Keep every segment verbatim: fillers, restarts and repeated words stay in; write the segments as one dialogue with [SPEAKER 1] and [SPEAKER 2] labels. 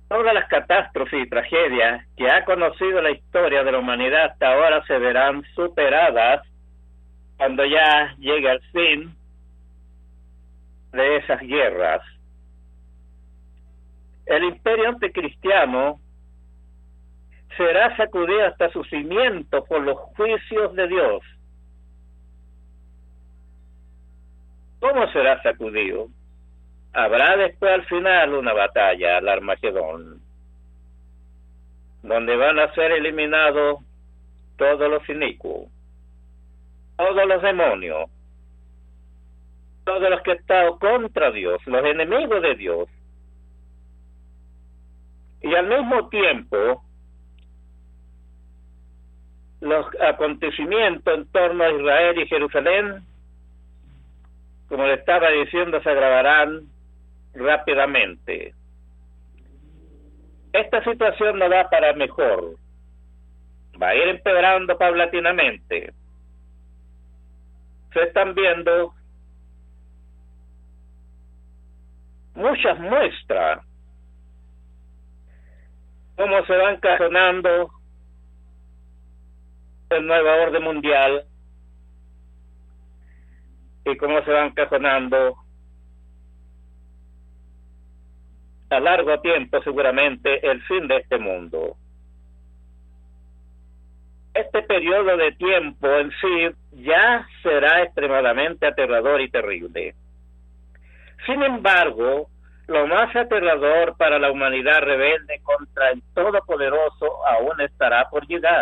[SPEAKER 1] Todas las catástrofes y tragedias que ha conocido la historia de la humanidad hasta ahora se verán superadas cuando ya llegue el fin de esas guerras. El imperio anticristiano será sacudido hasta su cimiento por los juicios de Dios. ¿Cómo será sacudido? Habrá después al final una batalla, el Armagedón, donde van a ser eliminados todos los inicuos, todos los demonios, todos los que han estado contra Dios, los enemigos de Dios. Y al mismo tiempo, los acontecimientos en torno a Israel y Jerusalén, como le estaba diciendo, se agravarán rápidamente. Esta situación no va para mejor, va a ir empeorando paulatinamente. Se están viendo muchas muestras cómo se va encajonando el nuevo orden mundial y cómo se va encajonando a largo tiempo seguramente el fin de este mundo. Este periodo de tiempo en sí ya será extremadamente aterrador y terrible. Sin embargo, lo más aterrador para la humanidad rebelde contra el Todopoderoso aún estará por llegar.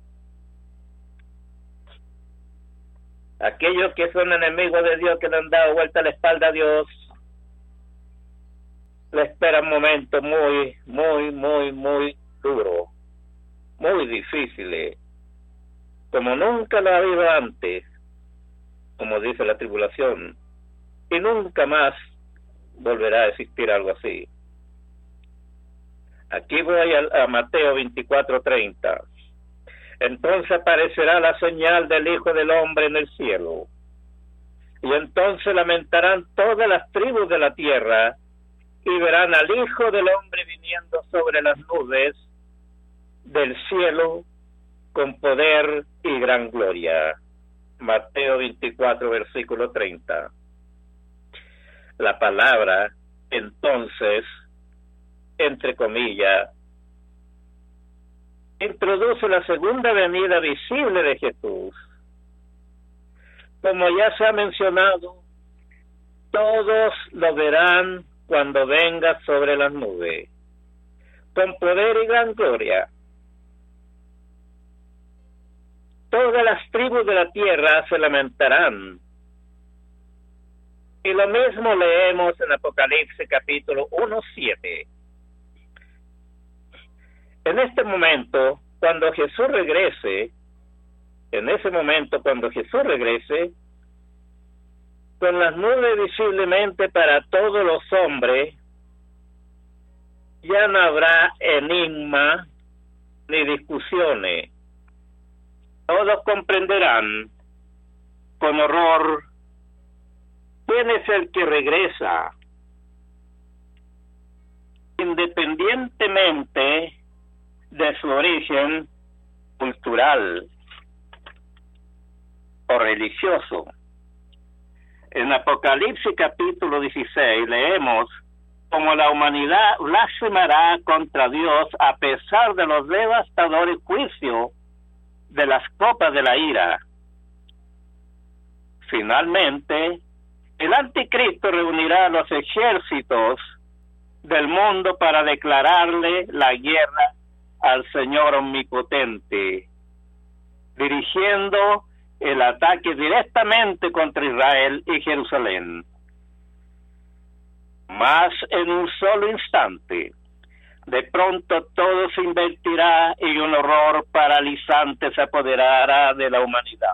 [SPEAKER 1] Aquellos que son enemigos de Dios, que le han dado vuelta a la espalda a Dios, le espera un momento muy, muy, muy, muy duro, muy difícil, como nunca lo ha habido antes, como dice la tribulación, y nunca más volverá a existir algo así. Aquí voy a, a Mateo veinticuatro treinta. Entonces aparecerá la señal del Hijo del Hombre en el cielo, y entonces lamentarán todas las tribus de la tierra, y verán al Hijo del Hombre viniendo sobre las nubes del cielo con poder y gran gloria. Mateo veinticuatro, versículo treinta. La palabra, entonces, entre comillas, introduce la segunda venida visible de Jesús. Como ya se ha mencionado, todos lo verán cuando venga sobre las nubes, con poder y gran gloria. Todas las tribus de la tierra se lamentarán. Y lo mismo leemos en Apocalipsis capítulo uno, siete. En este momento, cuando Jesús regrese, en ese momento cuando Jesús regrese, con las nubes visiblemente para todos los hombres, ya no habrá enigma ni discusiones. Todos comprenderán con horror quién es el que regresa, independientemente de su origen cultural o religioso. En Apocalipsis capítulo dieciséis leemos como la humanidad blasfemará contra Dios a pesar de los devastadores juicios de las copas de la ira. Finalmente, el anticristo reunirá a los ejércitos del mundo para declararle la guerra al Señor omnipotente, dirigiendo el ataque directamente contra Israel y Jerusalén. Mas en un solo instante, de pronto todo se invertirá y un horror paralizante se apoderará de la humanidad.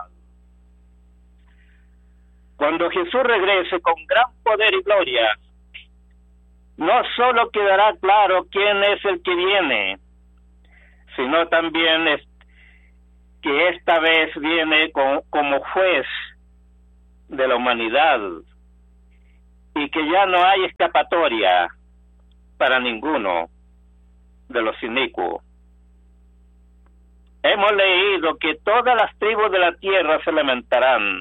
[SPEAKER 1] Cuando Jesús regrese con gran poder y gloria, no solo quedará claro quién es el que viene, sino también es que esta vez viene con, como juez de la humanidad y que ya no hay escapatoria para ninguno. de los inicuos. Hemos leído que todas las tribus de la tierra se lamentarán.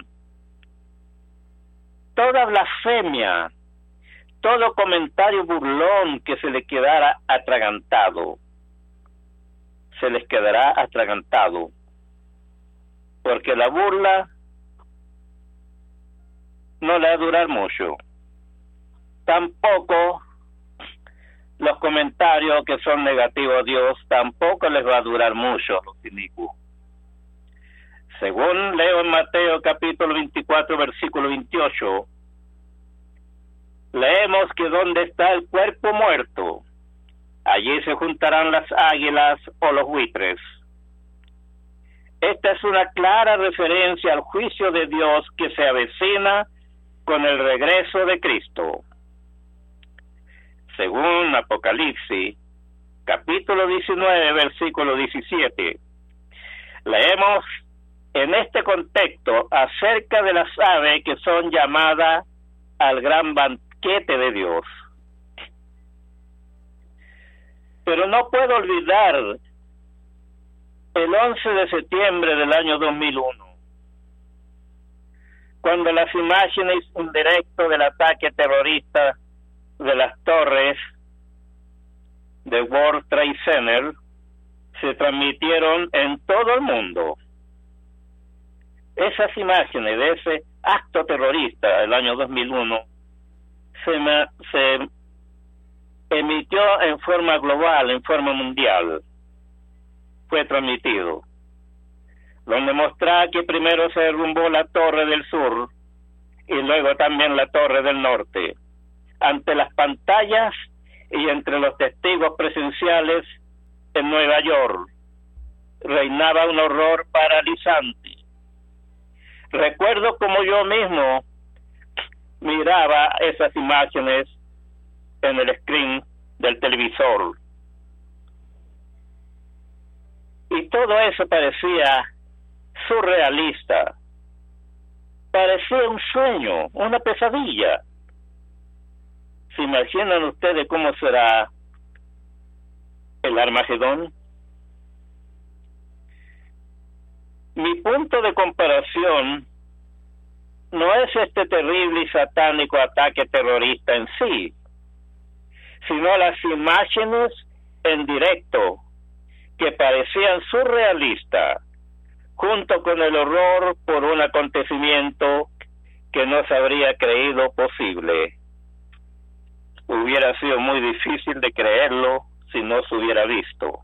[SPEAKER 1] Toda blasfemia, todo comentario burlón que se les quedara atragantado, se les quedará atragantado, porque la burla no le va a durar mucho. Tampoco los comentarios que son negativos a Dios, tampoco les va a durar mucho a los inicuos. Según leo en Mateo capítulo veinticuatro, versículo veintiocho, leemos que donde está el cuerpo muerto, allí se juntarán las águilas o los buitres. Esta es una clara referencia al juicio de Dios que se avecina con el regreso de Cristo. Según Apocalipsis, capítulo diecinueve, versículo diecisiete, leemos en este contexto acerca de las aves que son llamadas al gran banquete de Dios. Pero no puedo olvidar el once de septiembre del año dos mil uno, cuando las imágenes en directo del ataque terrorista de las torres de World Trade Center se transmitieron en todo el mundo. Esas imágenes de ese acto terrorista del año dos mil uno se, me, se emitió en forma global, en forma mundial. Fue transmitido, donde mostraba que primero se derrumbó la torre del sur y luego también la torre del norte. Ante las pantallas y entre los testigos presenciales en Nueva York, reinaba un horror paralizante. Recuerdo como yo mismo miraba esas imágenes en el screen del televisor. Y todo eso parecía surrealista. Parecía un sueño, una pesadilla. ¿Se imaginan ustedes cómo será el Armagedón? Mi punto de comparación no es este terrible y satánico ataque terrorista en sí, sino las imágenes en directo que parecían surrealistas, junto con el horror por un acontecimiento que no se habría creído posible. Hubiera sido muy difícil de creerlo si no se hubiera visto.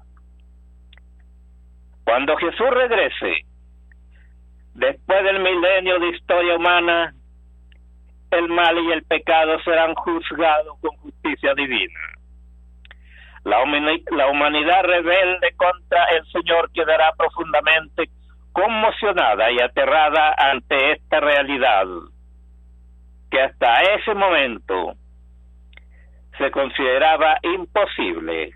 [SPEAKER 1] Cuando Jesús regrese, después del milenio de historia humana, el mal y el pecado serán juzgados con justicia divina. La, humani- la humanidad rebelde contra el Señor quedará profundamente conmocionada y aterrada ante esta realidad, que hasta ese momento se consideraba imposible,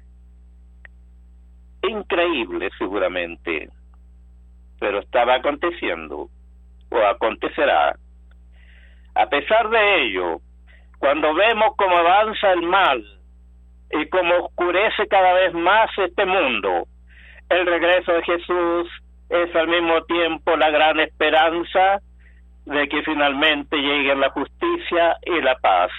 [SPEAKER 1] increíble seguramente, pero estaba aconteciendo o acontecerá. A pesar de ello, cuando vemos cómo avanza el mal y cómo oscurece cada vez más este mundo, el regreso de Jesús es al mismo tiempo la gran esperanza de que finalmente llegue la justicia y la paz.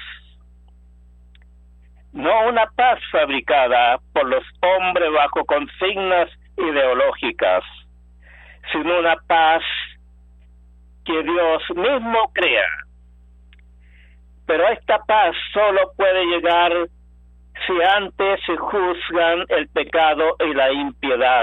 [SPEAKER 1] No una paz fabricada por los hombres bajo consignas ideológicas, sino una paz que Dios mismo crea. Pero esta paz solo puede llegar si antes se juzgan el pecado y la impiedad.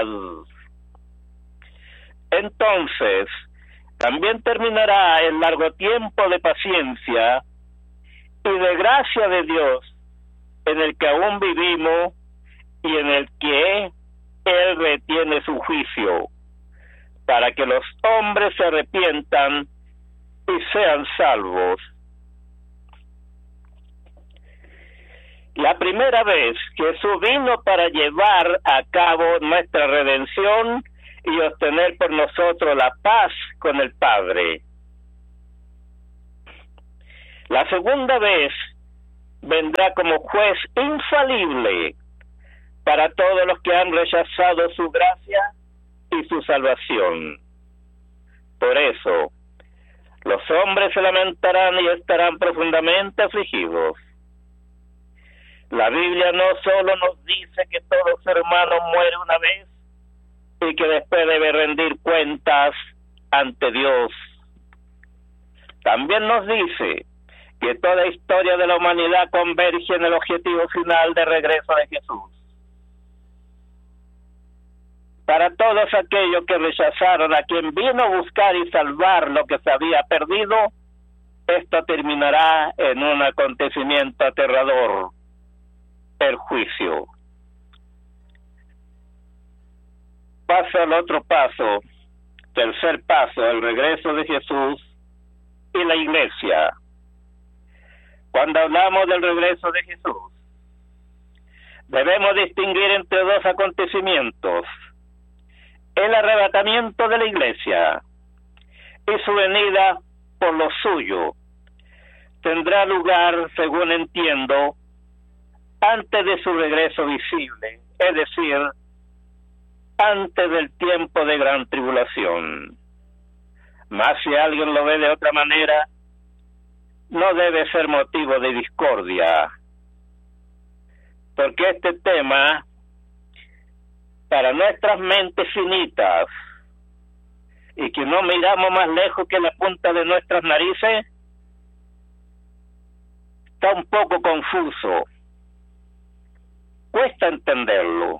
[SPEAKER 1] Entonces, también terminará el largo tiempo de paciencia y de gracia de Dios en el que aún vivimos y en el que Él retiene su juicio, para que los hombres se arrepientan y sean salvos. La primera vez Jesús vino para llevar a cabo nuestra redención y obtener por nosotros la paz con el Padre. La segunda vez vendrá como juez infalible para todos los que han rechazado su gracia y su salvación. Por eso, los hombres se lamentarán y estarán profundamente afligidos. La Biblia no solo nos dice que todo ser humano muere una vez y que después debe rendir cuentas ante Dios. También nos dice que toda historia de la humanidad converge en el objetivo final de regreso de Jesús. Para todos aquellos que rechazaron a quien vino a buscar y salvar lo que se había perdido, esto terminará en un acontecimiento aterrador, el juicio. Paso al otro paso, tercer paso, el regreso de Jesús y la iglesia. Cuando hablamos del regreso de Jesús, debemos distinguir entre dos acontecimientos: el arrebatamiento de la iglesia y su venida por lo suyo. Tendrá lugar, según entiendo, antes de su regreso visible, es decir, antes del tiempo de gran tribulación. Mas si alguien lo ve de otra manera, no debe ser motivo de discordia, porque este tema, para nuestras mentes finitas, y que no miramos más lejos que la punta de nuestras narices, está un poco confuso. Cuesta entenderlo.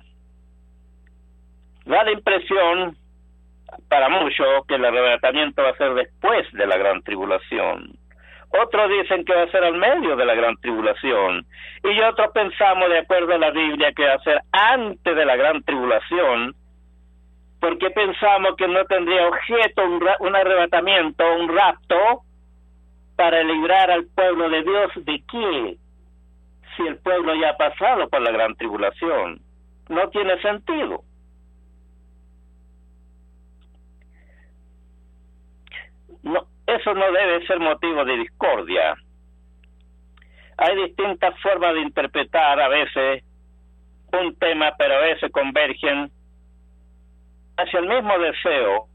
[SPEAKER 1] Da la impresión, para muchos, que el arrebatamiento va a ser después de la gran tribulación. Otros dicen que va a ser al medio de la gran tribulación. Y otros pensamos, de acuerdo a la Biblia, que va a ser antes de la gran tribulación, porque pensamos que no tendría objeto un, un arrebatamiento, un rapto, para librar al pueblo de Dios de qué, si el pueblo ya ha pasado por la gran tribulación. No tiene sentido. No, eso no debe ser motivo de discordia. Hay distintas formas de interpretar a veces un tema, pero a veces convergen hacia el mismo deseo